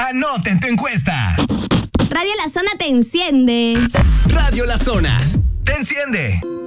Anota en tu encuesta. Radio La Zona te enciende. Radio La Zona te enciende.